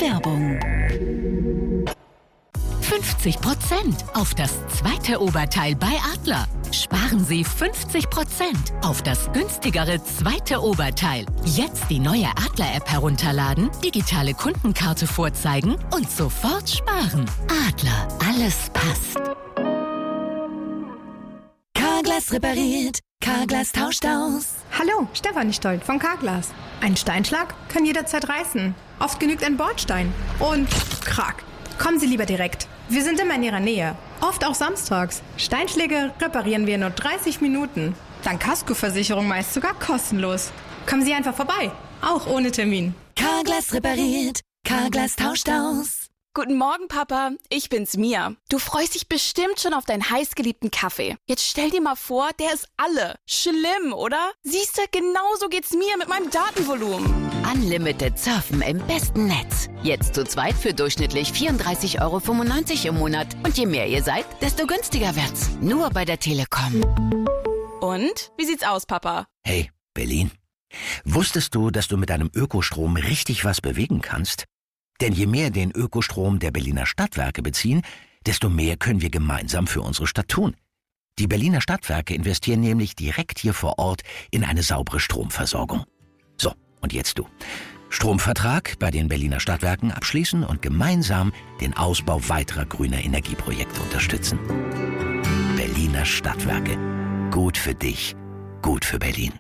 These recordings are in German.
Werbung. 50% auf das zweite Oberteil bei Adler. Sparen Sie 50% auf das günstigere zweite Oberteil. Jetzt die neue Adler-App herunterladen, digitale Kundenkarte vorzeigen und sofort sparen. Adler, alles passt. Carglass repariert, Carglass tauscht aus. Hallo, Stefanie Stoll von Carglass. Ein Steinschlag kann jederzeit reißen. Oft genügt ein Bordstein. Und krack. Kommen Sie lieber direkt. Wir sind immer in Ihrer Nähe. Oft auch samstags. Steinschläge reparieren wir in nur 30 Minuten. Dank Kaskoversicherung meist sogar kostenlos. Kommen Sie einfach vorbei. Auch ohne Termin. Carglass repariert, Carglass tauscht aus. Guten Morgen, Papa. Ich bin's, Mia. Du freust dich bestimmt schon auf deinen heißgeliebten Kaffee. Jetzt stell dir mal vor, der ist alle. Schlimm, oder? Siehst du, genauso geht's mir mit meinem Datenvolumen. Unlimited Surfen im besten Netz. Jetzt zu zweit für durchschnittlich 34,95 € im Monat. Und je mehr ihr seid, desto günstiger wird's. Nur bei der Telekom. Und? Wie sieht's aus, Papa? Hey, Berlin. Wusstest du, dass du mit deinem Ökostrom richtig was bewegen kannst? Denn je mehr den Ökostrom der Berliner Stadtwerke beziehen, desto mehr können wir gemeinsam für unsere Stadt tun. Die Berliner Stadtwerke investieren nämlich direkt hier vor Ort in eine saubere Stromversorgung. So, und jetzt du. Stromvertrag bei den Berliner Stadtwerken abschließen und gemeinsam den Ausbau weiterer grüner Energieprojekte unterstützen. Berliner Stadtwerke. Gut für dich, gut für Berlin.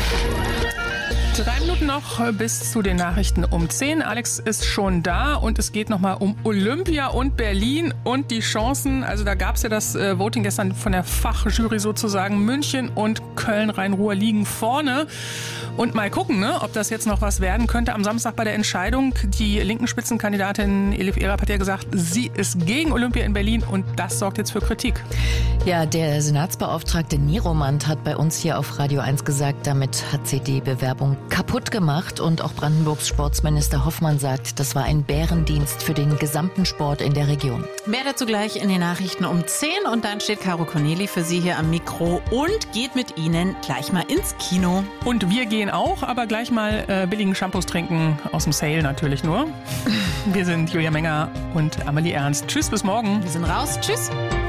3 Minuten noch bis zu den Nachrichten um 10. Alex ist schon da und es geht nochmal um Olympia und Berlin und die Chancen. Also da gab es ja das Voting gestern von der Fachjury sozusagen. München und Köln-Rhein-Ruhr liegen vorne. Und mal gucken, ne, ob das jetzt noch was werden könnte. Am Samstag bei der Entscheidung, die linken Spitzenkandidatin Elif Erab hat ja gesagt, sie ist gegen Olympia in Berlin und das sorgt jetzt für Kritik. Ja, der Senatsbeauftragte Nieromand hat bei uns hier auf Radio 1 gesagt, damit hat sie die Bewerbung kaputt gemacht. Und auch Brandenburgs Sportsminister Hoffmann sagt, das war ein Bärendienst für den gesamten Sport in der Region. Mehr dazu gleich in den Nachrichten um 10 und dann steht Caro Corneli für Sie hier am Mikro und geht mit Ihnen gleich mal ins Kino. Und wir gehen auch, aber gleich mal billigen Shampoos trinken, aus dem Sale natürlich nur. Wir sind Julia Menger und Amelie Ernst. Tschüss, bis morgen. Wir sind raus. Tschüss.